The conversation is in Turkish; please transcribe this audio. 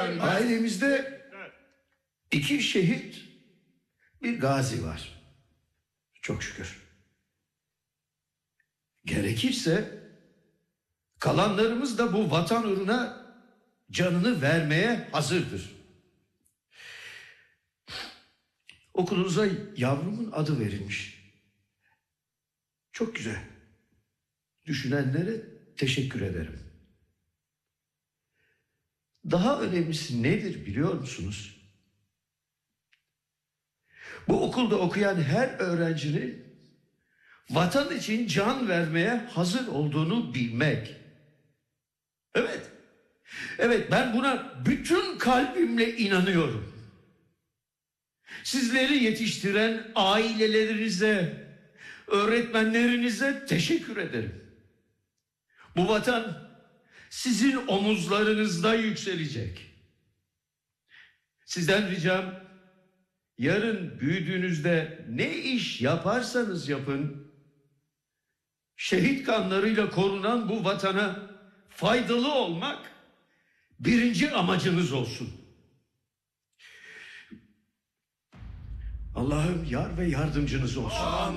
Ailemizde 2 şehit, bir gazi var. Çok şükür. Gerekirse kalanlarımız da bu vatan uğruna canını vermeye hazırdır. Okulunuza yavrumun adı verilmiş. Çok güzel. Düşünenlere teşekkür ederim. Daha önemlisi nedir biliyor musunuz? Bu okulda okuyan her öğrencinin vatan için can vermeye hazır olduğunu bilmek. Evet. Evet, ben buna bütün kalbimle inanıyorum. Sizleri yetiştiren ailelerinize, öğretmenlerinize teşekkür ederim. Bu vatan sizin omuzlarınızda yükselecek. Sizden ricam, yarın büyüdüğünüzde ne iş yaparsanız yapın, şehit kanlarıyla korunan bu vatana faydalı olmak birinci amacınız olsun. Allah'ım yar ve yardımcınız olsun. Amin.